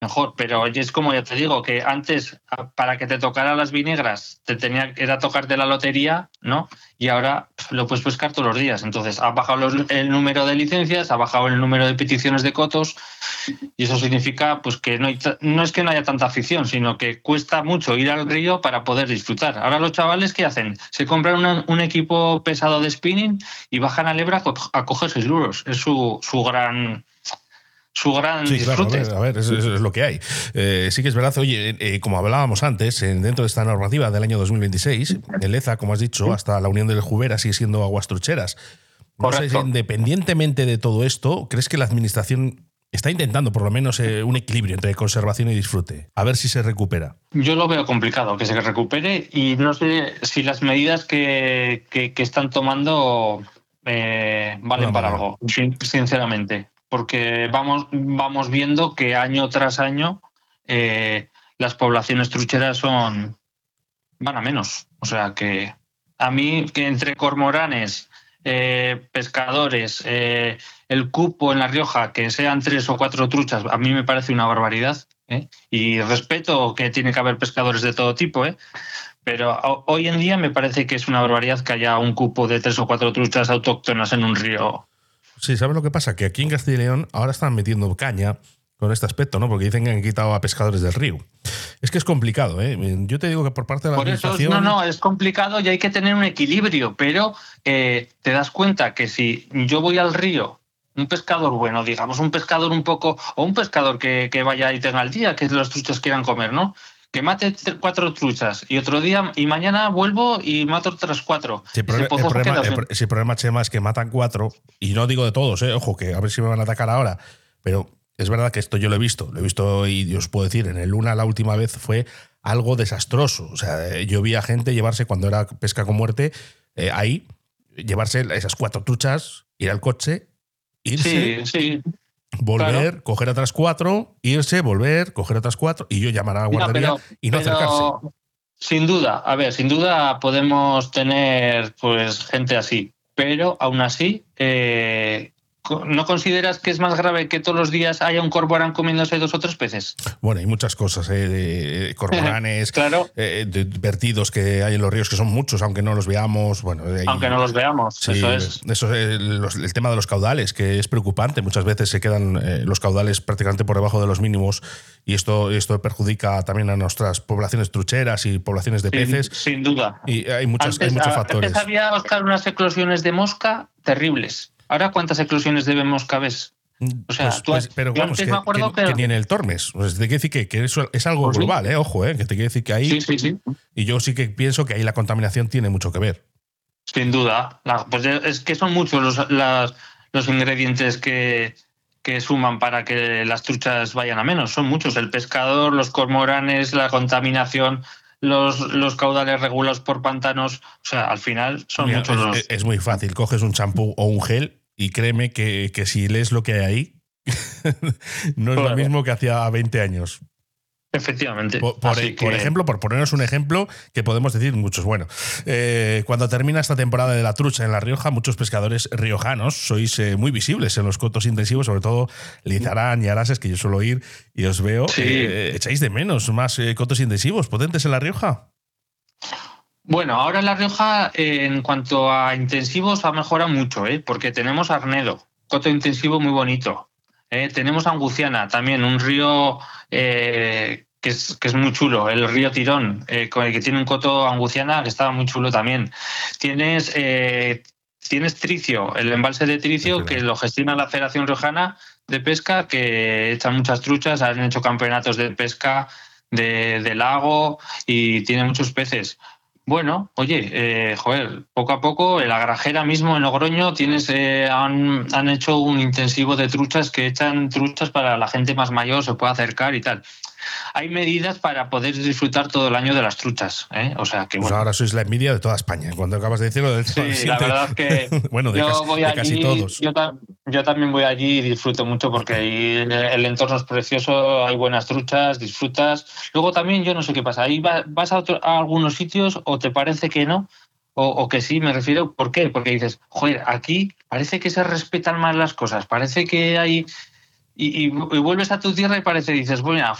mejor. Pero es como ya te digo, que antes, para que te tocara las vinegras, era tocarte la lotería, ¿no? Y ahora lo puedes pescar todos los días. Entonces, ha bajado el número de licencias, ha bajado el número de peticiones de cotos, y eso significa pues que no es que no haya tanta afición, sino que cuesta mucho ir al río para poder disfrutar. Ahora los chavales, ¿qué hacen? Se compran un equipo pesado de spinning y bajan al Ebro a coger 6 euros. Es su gran Sí, disfrute. Claro, a ver, eso es lo que hay. Sí que es verdad, oye, como hablábamos antes, dentro de esta normativa del año 2026, el EZA, como has dicho, hasta la Unión del Jubera sigue siendo aguas trucheras. No sé si independientemente de todo esto, ¿crees que la administración está intentando por lo menos un equilibrio entre conservación y disfrute? A ver si se recupera. Yo lo veo complicado que se recupere, y no sé si las medidas que están tomando valen para algo, sinceramente. Porque vamos viendo que año tras año las poblaciones trucheras van a menos. O sea que a mí, que entre cormoranes, pescadores, el cupo en La Rioja, que sean 3 o 4 truchas, a mí me parece una barbaridad. Y respeto que tiene que haber pescadores de todo tipo, pero hoy en día me parece que es una barbaridad que haya un cupo de 3 o 4 truchas autóctonas en un río. Sí, ¿sabes lo que pasa? Que aquí en Castilla y León ahora están metiendo caña con este aspecto, ¿no? Porque dicen que han quitado a pescadores del río. Es que es complicado, ¿eh? Yo te digo que por parte de la administración... No, es complicado y hay que tener un equilibrio, pero te das cuenta que si yo voy al río, un pescador bueno, digamos, un pescador un poco, o un pescador que vaya y tenga el día, que los truchas quieran comer, ¿no? Que mate 4 truchas y otro día y mañana vuelvo y mato otras 4. Sí, el problema, Chema, es que matan 4, y no digo de todos, ojo, que a ver si me van a atacar ahora, pero es verdad que esto yo lo he visto y os puedo decir, en el Luna la última vez fue algo desastroso. O sea, yo vi a gente llevarse, cuando era pesca con muerte, ahí, llevarse esas 4 truchas, ir al coche, irse... Sí. Volver, claro. Coger otras 4, irse, volver, coger otras 4 y yo llamar a la guardería y no acercarse. Sin duda podemos tener pues gente así, pero aún así, ¿no consideras que es más grave que todos los días haya un cormorán comiéndose 2 o 3 peces? Bueno, hay muchas cosas, de cormoranes, claro. De vertidos que hay en los ríos, que son muchos, aunque no los veamos. Bueno, aunque no los veamos, sí, eso es. Eso es el tema de los caudales, que es preocupante. Muchas veces se quedan los caudales prácticamente por debajo de los mínimos, y esto perjudica también a nuestras poblaciones trucheras y poblaciones de peces. Sin duda. Y hay muchos factores. Antes había, Óscar, unas eclosiones de mosca terribles. ¿Ahora cuántas eclosiones de mosca ves? O sea, pero vamos, que ni en el Tormes. Pues te quiero decir que eso es algo global, ojo, que te quiero decir que ahí... Sí. Y yo sí que pienso que ahí la contaminación tiene mucho que ver. Sin duda. Pues es que son muchos los ingredientes que suman para que las truchas vayan a menos. Son muchos. El pescador, los cormoranes, la contaminación, los caudales regulados por pantanos. O sea, al final son muchos Es muy fácil. Coges un champú o un gel y créeme que si lees lo que hay ahí, no es lo mismo que hacía 20 años. Efectivamente. Por ejemplo, por ponernos un ejemplo que podemos decir muchos. Bueno, cuando termina esta temporada de la trucha en La Rioja, muchos pescadores riojanos sois muy visibles en los cotos intensivos, sobre todo Lizarán y Arases, que yo suelo ir y os veo. Sí. ¿Echáis de menos más cotos intensivos potentes en La Rioja? Bueno, ahora en La Rioja, en cuanto a intensivos, ha mejorado mucho, porque tenemos Arnedo, coto intensivo muy bonito. Tenemos Anguciana, también un río que es muy chulo, el río Tirón, con el que tiene un coto Anguciana que estaba muy chulo también. Tienes Tricio, el embalse de Tricio, que lo gestiona la Federación Riojana de Pesca, que echan muchas truchas, han hecho campeonatos de pesca de lago y tiene muchos peces. Bueno, oye, poco a poco, en la Grajera mismo, en Logroño, han hecho un intensivo de truchas que echan truchas para la gente más mayor, se puede acercar y tal. Hay medidas para poder disfrutar todo el año de las truchas, O sea que pues ahora sois la envidia de toda España. Cuando acabas de decirlo, sí, la verdad es que bueno, de casi todos. Yo también voy allí y disfruto mucho porque ahí el entorno es precioso, hay buenas truchas, disfrutas. Luego también, yo no sé qué pasa, ahí vas a algunos sitios o te parece que no, o que sí, me refiero. ¿Por qué? Porque dices, joder, aquí parece que se respetan más las cosas, parece que hay y vuelves a tu tierra y parece, dices, bueno,